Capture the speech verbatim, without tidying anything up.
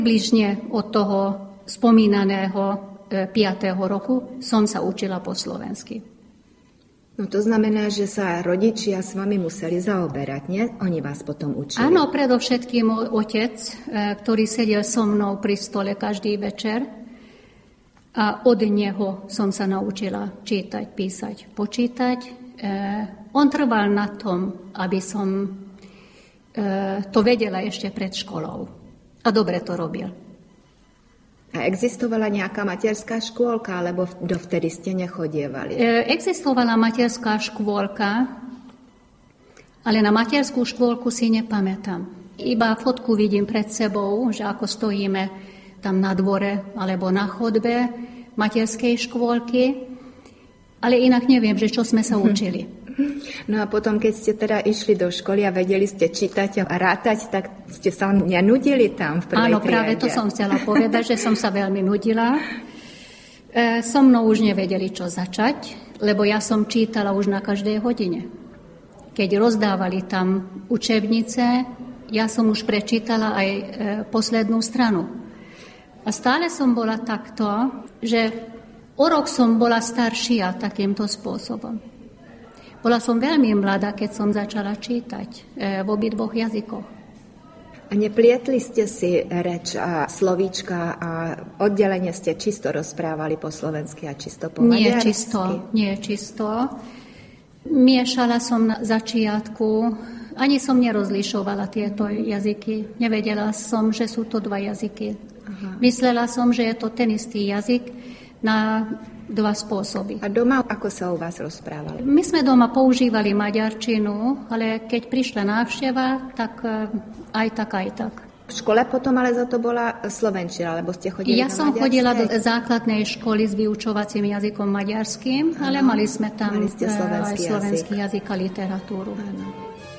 Bližne od toho spomínaného piateho roku som sa učila po slovensky. No to znamená, že sa rodičia s vami museli zaoberať, nie? Oni vás potom učili. Áno, predovšetkým otec, ktorý sedel so mnou pri stole každý večer a od neho som sa naučila čítať, písať, počítať. On trval na tom, aby som to vedela ešte pred školou. A dobre to robil. A existovala nejaká materská škôlka, alebo dovtedy ste nechodievali? Existovala materská škôlka, ale na materskú škôlku si nepamätám. Iba fotku vidím pred sebou, že ako stojíme tam na dvore alebo na chodbe materskej škôlky, ale inak neviem, že čo sme sa učili. No a potom, keď ste teda išli do školy a vedeli ste čítať a rátať, tak ste sa nenudili tam v prvej Áno, triede? práve to som chcela povedať, že som sa veľmi nudila. E, so mnou už nevedeli, čo začať, lebo ja som čítala už na každej hodine. Keď rozdávali tam učebnice, ja som už prečítala aj e, poslednú stranu. A stále som bola takto, že o rok som bola staršia takýmto spôsobom. Bola som veľmi mladá, keď som začala čítať v obidvoch jazykoch. A neplietli ste si reč a slovíčka a oddelenie ste čisto rozprávali po slovensky a čisto po maďarsky? Nie čisto, nie čisto. Miešala som na začiatku, ani som nerozlišovala tieto jazyky. Nevedela som, že sú to dva jazyky. Aha. Myslela som, že je to ten istý jazyk na dva spôsoby. A doma ako sa u vás rozprávali? My sme doma používali maďarčinu, ale keď prišla návšteva, tak aj tak, aj tak. V škole potom ale za to bola slovenčina, lebo ste chodili ja na som maďarskej? chodila do základnej školy s vyučovacím jazykom maďarským, ale ano, mali sme tam mali ste slovenský aj slovenský jazyk. jazyk a literatúru. Ano.